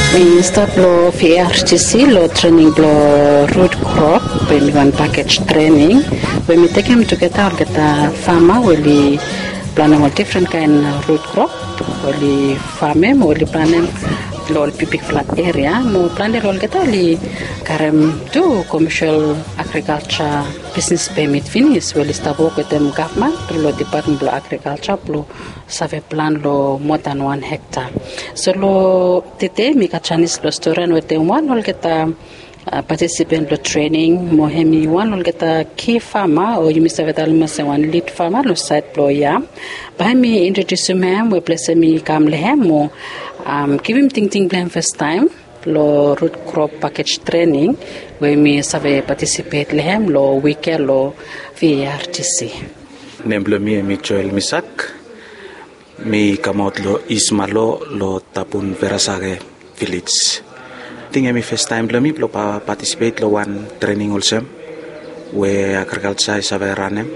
We start lo VRTC, lo training lo root crop, when we want package training. When we take them together, get a farmer, we plan them different kind of root crop, we farm them, we plan them lo big flat area, mo plan them all get ali karem to commercial agriculture business permit finish, we start work with them government, lo department lo agriculture, lo save plan lo more than 1 hectare. So lo tete mi kachanis lo storan with them one will get participant lo training mo hemi one will get a key farmer or you must have one lead farmer lo site lo yam. By me introduce him we place me kam lehem mo give him ting plan first time lo root crop package training where me save participate lehem lo weekend lo VRTC. Nemblo mi Joel Misak. Mi come out lo Ismalo lo Tapun Verasage village. Think mi first time lo mi lo participate lo one training also where agriculture is a ranem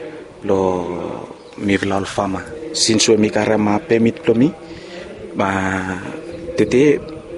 lo mi vlal farmer. Since we mi karama permit lo mi ba today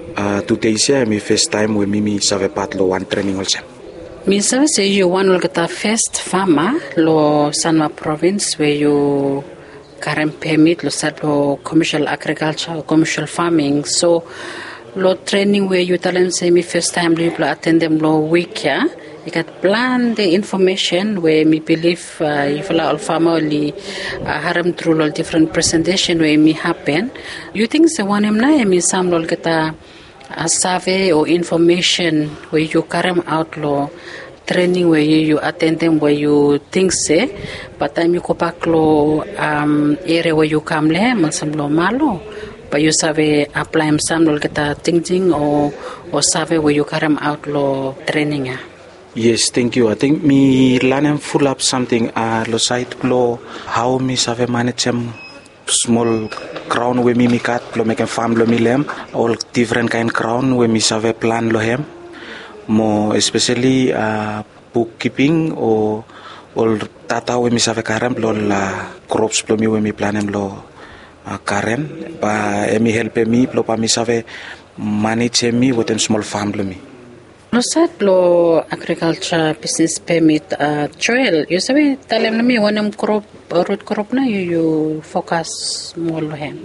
is mi first time we mi save part lo one training also. Mi sabe say you one will get a first farmer lo Sanma province where you current permit lo start lo commercial agriculture, commercial farming. So lo training where you tell them say me first time lo attend them lo week ya. You got plan the information where me believe if all farmer li haram through lo different presentation where me happen. You think the one em na me some lo get a survey or information where you carry out lo training where you attend them where you think say but time you go back lo area where you come le some lo malo but you survey apply some lo get a ting or survey where you carry out lo training ya. Yes, thank you. I think me learn full up something lo site lo how me survey manage small crown where me cut lo make a farm lo me lem all different kind crown where me survey plan lo hem more especially bookkeeping or data where me survey current lo la crops lo me where me plan em lo current ba me help me lo pa me survey manage me with a small farm lo me. No sat lo agriculture business permit Joel you sabi talem na mi wanam crop root crop na you focus more lo hem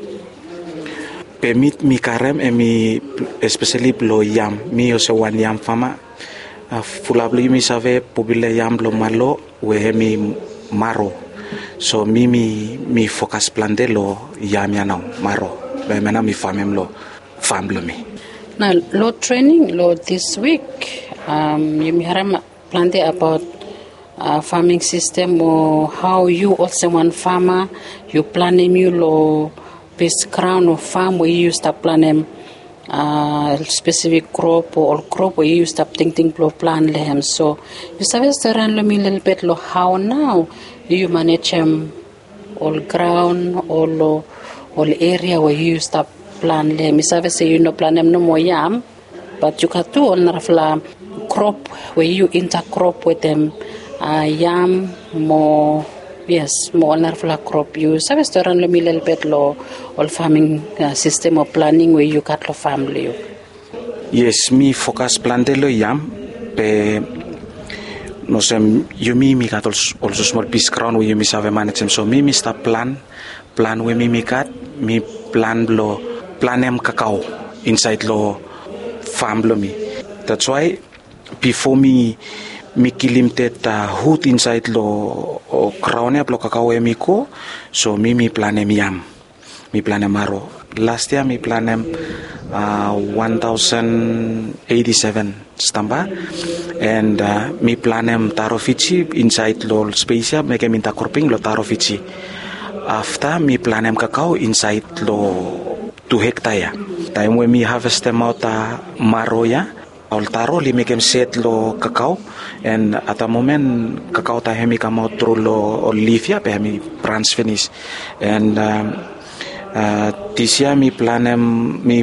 permit mi karem mi especially lo yam mi also one yam farmer fulabli mi save pobile yam lo malo we mi maro so mi focus plan de lo yam ya now maro be mena mi farm lo farm lo mi. Now, lo training lo this week, you may plan about farming system or how you also one farmer, you planning you lo base crown or farm where you start planning specific crop or all crop where you start thinking lo plan lehem. So you suggest to run me a little bit lo how now you manage all ground all area where you start plan le mi sabe say you no plan no more yam but you can do on rafla crop where you intercrop with them yam more yes more on rafla crop you sabe to run me little bit lo all farming system of planning where you cut lo family. Yes, me focus plan de lo yam pe no sem you me cut also small piece crown where you me sabe manage so me start plan where me cut me plan lo planem cacao inside lo farm lo me. That's why before me kilimted hood inside lo crown lo cacao mi ko so me planem yam me planem maro. Last year me planem 1087 stamba and me planem tarofici inside lo space make minta cropping lo tarofici. After me planem cacao inside lo 2 hectare. Time when me harvest them out maroya, all taro li make them set lo cacao, and at the moment cacao ta hemi come out through lo olivia pe hemi branch finish, and this year me plan me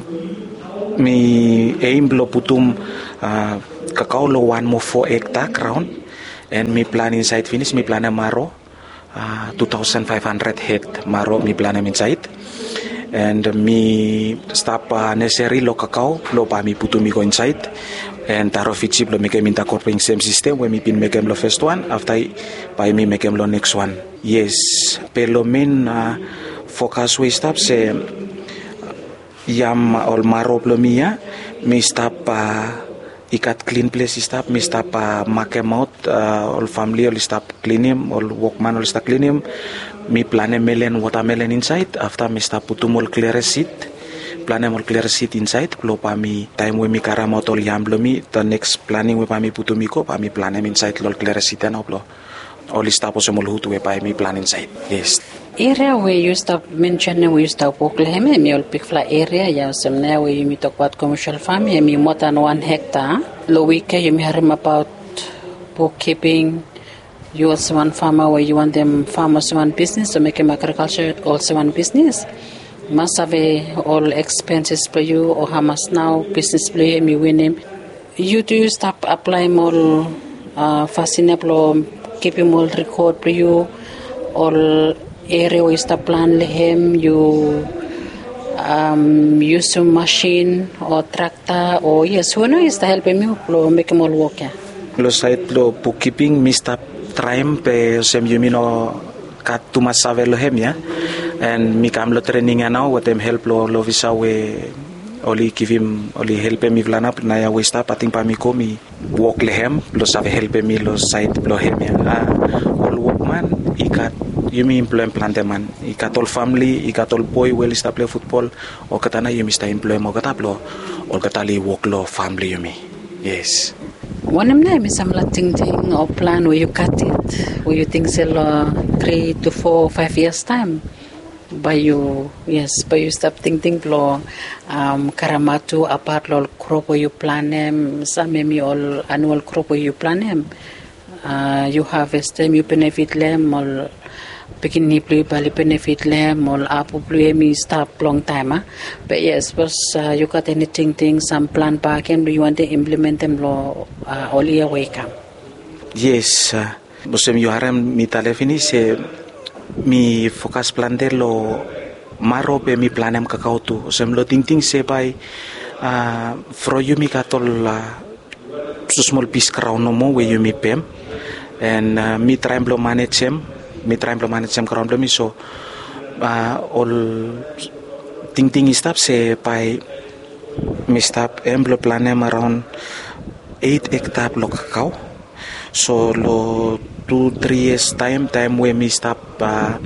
aim lo putum cacao lo 1 more 4 hectare ground, and me plan inside finish me plan maro 2,500 head maro me plan inside. and me stop necessary lo cacao lo pa mi putu mi go inside and taro fichip lo make minta coping same system when me pin make lo first one after pa mi make lo next one. Yes, pelo min focus we stop se yam all maro lo mia mi stop ikat clean place stop mi stop make out all family all stop clean him all workman all stop clean him mi plane melon watermelon inside after mi stop putum all clear seat plane all clear seat inside lo pa mi time we mi karamot all yam lo mi the next planning we pa mi putum ko pa mi plane inside all clear seat and all all stop also mol hutu we pa mi plan inside. Yes, area where you stop mentioning we stop Oklahoma me all pick fly area ya some now where you talk about commercial farm me more than 1 hectare lo week you me hear about bookkeeping. You also one farmer where you want them farmers one business to make them agriculture also one business must have all expenses for you or how much now business play me win him you do stop apply more fascinable keeping more record for you all area where you stop plan him you use some machine or tractor or yes who know is to help you make him all work lo side lo bookkeeping mi stop trying pe sem yumino kat tumas savel hem ya and mi kam lo training now what them help lo visa we only give him only help me vlana na ya we stop ating pa mi ko mi work lehem lo save help me lo side lo hem ya all workman ikat yumi employ planteman ikat all family ikat all boy well stop play football o katana yumi sta employ mo kataplo o katali work lo family yumi. Yes, one of them is some ting or plan where you cut it, where you think sell 3 to 4, 5 years time. By you stop thinking blow karamatu apart all crop where you plan them, some maybe all annual crop where you plan them. You harvest them, you benefit them, all picking nipple bali benefit them, all apple blue me stop long time. But yes, but you got anything some plan back and do you want to implement them law all year wake up? Yes, bosem you harem mi telefoni se mi focus plan de lo maro pe mi planem kakao tu sem lo ting se pai fro you mi katol so small piece crown no mo we you mi pem and mi try to manage them crown lo mi so all ting stop se pai mi stop emblo planem around 8 hectare lo kakao so lo 2-3 years time when me stop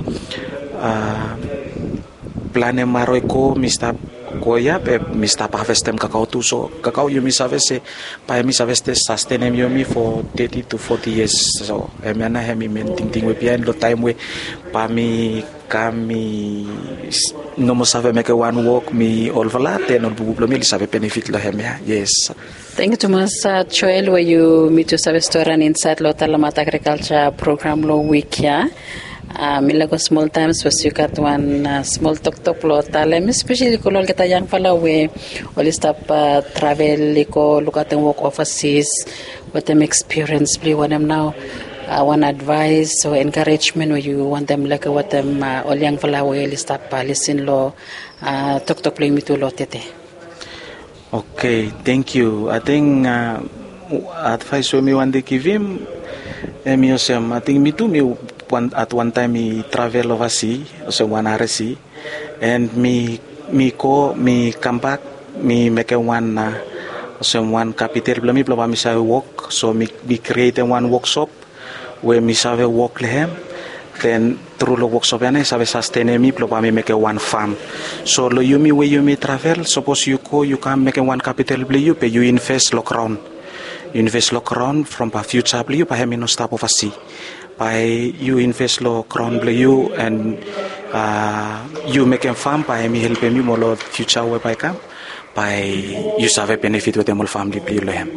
plane maroi ko mi stop koya pe mi stop harvestem kakao tu so kakao you mi savese pa mi saveste sustain you mi for 30 to 40 years so emana hemi men ting we bien lo time we pa mi kami no mo save make one walk mi all volate no bubu mi save benefit lo hemia. Yes, thank you too much, Joel, where you meet to service store and inside lo Talamat agriculture program lo week ya. Milago small times was you got one small talk lo talem especially ko lol kita yang fala we all stop travel ko look at work overseas what them experience play what them now one advice or encouragement where you want them like what them all yang fala we stop listen lo talk play me to lo tete. Okay, thank you. I think advice we want to give him I think me too at one time me travel overseas so one RC and me come back me make one one capital me me say work so me create one workshop where me save work lehem then through the workshop and I save sustain me me make one farm so lo you me where you me travel suppose you can make one capital you pay you invest lo crown from a future you pay me no stop overseas by you invest lo crown you and you make a farm by me help me more future where by come by you save benefit with them all family play lo hem.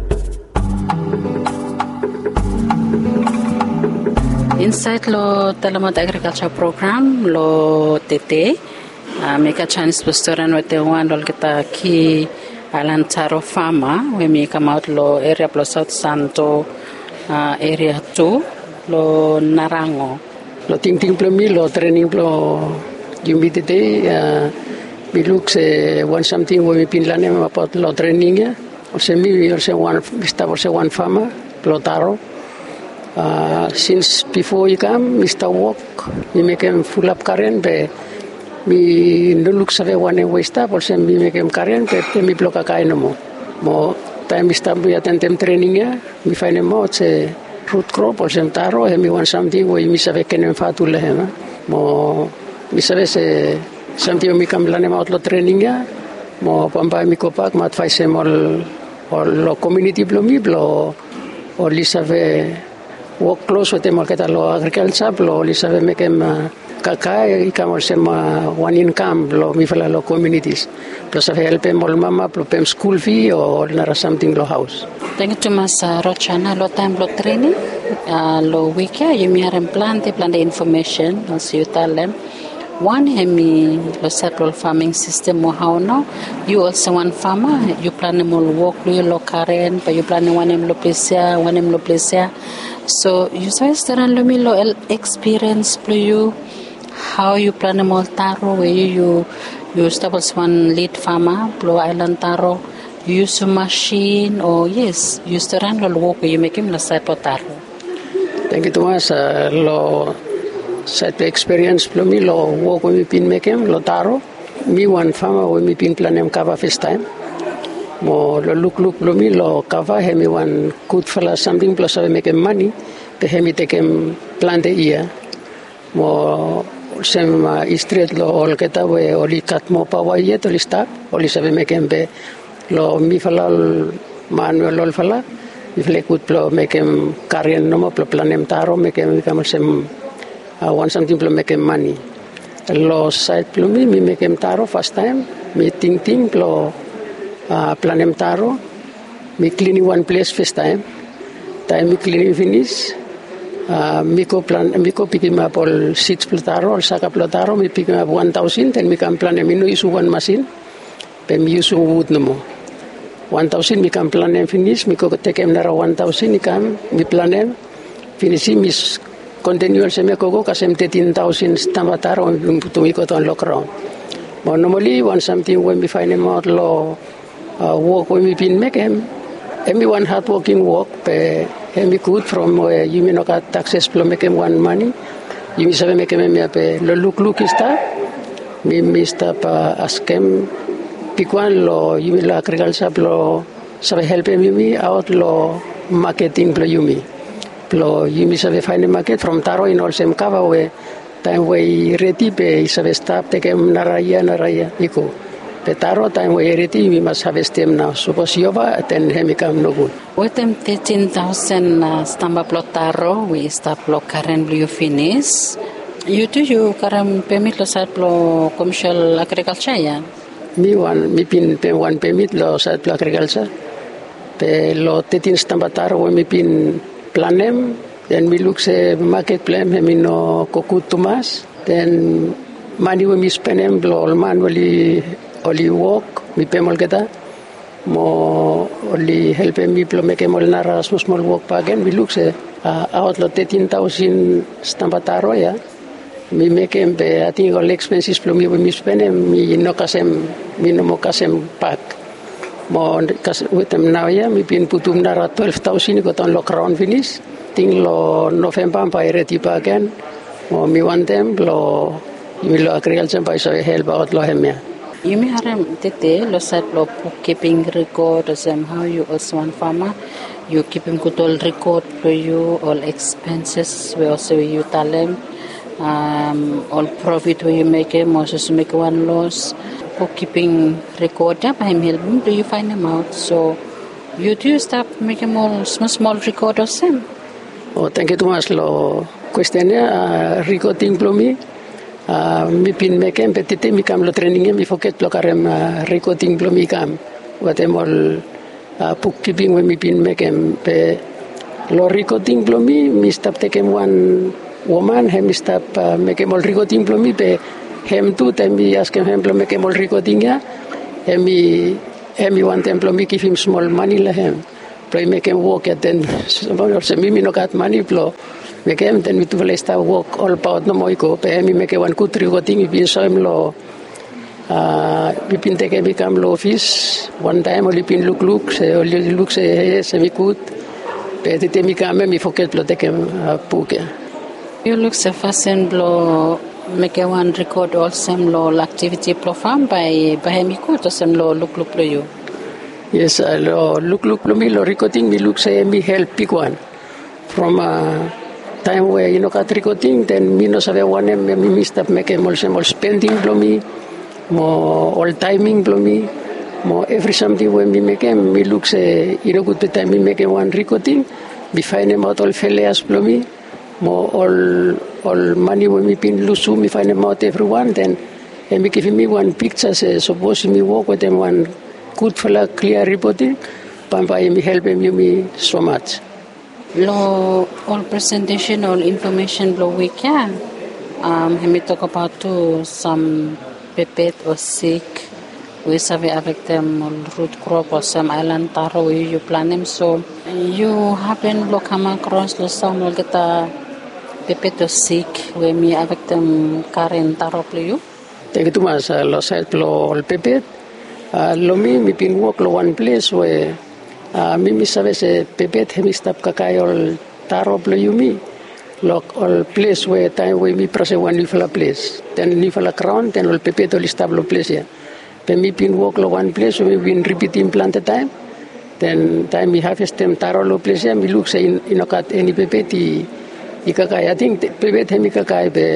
Inside lo Talamat agriculture program lo tete make a chance to store and with the one lo kita ki Alantaro farmer we me come out lo area plus South Santo area 2 lo Narango lo ting plo mi lo training plo you meet today. We look one something when we been learning about law training. Also me also one Mr. also one farmer, Plotaro. Since before you come, Mr. Walk, we make him full up current. We no look save one way stop. Also we make him current. But we block a kind no more. Time Mr. We attend them training. We find him out say root crop also taro. And we want something where we save can fatule him. Mo we save say. Something we come learn about lo training ya, mo pampai mi kopak mat faise mol lo community blomi blo or lisave work close with them kita lo agriculture blo lisave mekem kakai ikamol sema one income blo mi fala lo communities blo save help mol mama blo pem school fee or nara something lo house. Thank you mas Rochana lo time lo training lo week ya you mi plan the information also you tell them. One hemi lo several farming system mo how now you also one farmer you plan mo work lo karen pa you plan one em lo plesia so you say staran lo mi lo experience for you how you plan mo taro where you establish one lead farmer lo island taro you use a machine or yes you staran lo work you make him lo set taro. Thank you Thomas lo set experience for me lo work we been making lo taro me one farmer we been planem cover first time mo lo look lo me lo cover he me one good fella something plus we make money the he me take him plant the year mo sem street lo all keta we oli kat mo pa wa yet oli start oli sabe make him be lo mi fella manuel lo fella if le good plo make him carry no mo planem taro make him come sem want something to make money. Lo side plumi me make taro first time. Me ting lo planem taro. Me clean one place first time. Time me clean finish. Me ko pick him up all seeds taro or saka taro. Me pick him up 1,000. Then me can plan. Me no use one machine. Then me use wood no more. 1,000 me can plan finish. Me ko take him nara 1,000. Me can me plan finish me. Continual semeko kasem 13,000 stambatar on tumiko ton lockdown. But normally when something when we find him out lo work when we been make him everyone hard working work pe him good from you may not taxes plus make him one money you may say make him pe lo look is that me stop ask him pick one lo you will agriculture lo sabe help me out lo marketing lo you me Plo you sabe find a market from taro in all same cover we time we ready be sabe stop take naraya iko the taro time we ready we must have stem now suppose yova then he become no good with them 13,000 stamba plotaro we stop lo current you finish you current permit lo sat lo commercial agriculture ya me pin pe one permit lo sat lo agriculture pe lo 13 stamba taro we me pin planem then we look say market plan he no kokut Thomas then money we spend em blo manually only work we pemol keta mo only help me blo make mol nara small work again we look say out lo 13,000 stambataro ya me make em be I think all expenses blo me spend em me no mo kasem pack mo with them now ya me pin putum nara 12,000 ko ton lo crown finish ting lo November pa ready pa again mo me want them lo mi lo agriculture pa so help out lo hem ya you may have tete lo set lo keeping record as how you also one farmer you keeping good all record for you all expenses we also you tell them all profit we you make most make one loss bookkeeping record up I'm helping do you find them out so you do start making more small record of them oh thank you Thomas lo question recording plomi mi pin making petite mi cam lo training mi forget lo karem recording plomi cam what em all bookkeeping we mi pin making pe lo recording plomi mi stop taking one woman hem stop making all recording plomi pe hem tu tembi ask him plo make mol recording ya hemi one templo me give him small money la hem plo make him work at then so mi no got money plo mekem then mitu vela sta work all about no moiko pe mi meke wan kutri goting mi pin soim lo mi pin teke mi kam lo office one time oli pin look se mi kut pe te mi kam mi foket lo teke puke you look se fasen blo meke wan record all sem lo activity pro farm by mi kut o sem lo look lo you. Yes, look me lo recording me look say me help pick one from time where kat recording then me no sabe one me mistap make mol spending blo me mo all timing blo me mo every something when me make me look say good time me make one recording me find them out all failures blo me mo all money when me pin lusu me find them out everyone then and me give me one picture say suppose me work with them one good fella clear reporting pampai me help me so much lo all presentation all information lo we can we talk about to some pepet or sick we save avec them root crop or some island taro you plan them so you happen lo come across lo some lo kita pepet or sick we me avec them current taro you take tu mas lo site lo pepet lo mi pin work lo one place where mi sabe se pepet hemi stap kakai ol taro plo yumi lo all place where time we mi prase one nifala place then nifala crown then ol pepet ol stap lo place ya pe mi pin work lo one place we been repeating plant the time then time we have stem taro lo place ya mi look say inokat any pepet I kakai I think pepet hemi kakai be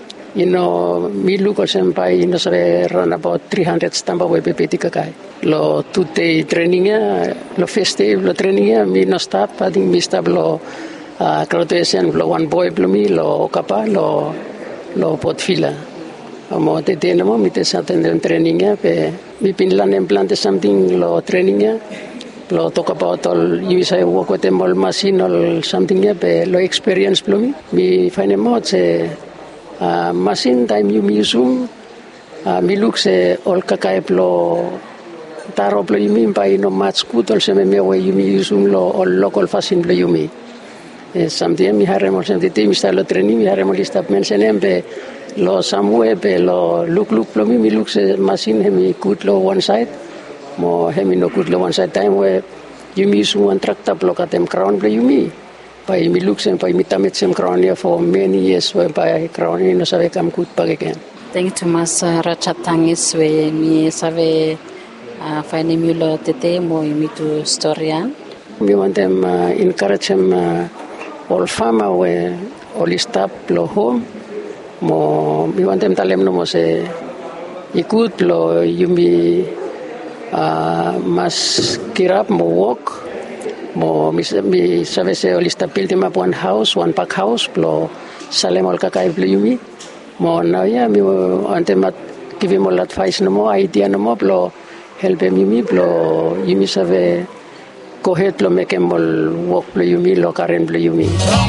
mi look senpai sabe run about 300 stampa we pepeti kakai lo tutte training lo feste lo training mi no stop I think mi stop lo graduation lo one boy lo mi lo kapa lo potfila mo te tenemo mi te saten training pe mi pinlan en plante something lo training lo talk about all you say work with them all machine all something pe lo experience lo mi find out machine time you musum mi look se all kakai plo taro plo yumi pa no match kutol se me we yumi usum lo all local fashion plo yumi something mi haremo something team style training mi haremo listap mention be lo samwe be lo look plo mi look se machine hemi kut lo one side mo hemi no kut lo one side time we yumi usum one tractor plo katem crown plo yumi Pai mi look sem pai mi tamet sem crown for many years we pai crown no sabe kam kut pagaken. Thank you mas rachatangis we mi sabe fine mi lo tete mo mi tu storyan. Mi want them encourage them all farmer we all stop lo home mo mi want them talem no mo se ikut lo yumi mas kirap mo walk mo mi sabe se olista building up one house one pack house plo salem ol kakai plo yumi mo na ya mi ante mat give mo advice no mo idea no mo plo help mi plo yumi sabe cohet lo mekemol work plo yumi lo karen plo yumi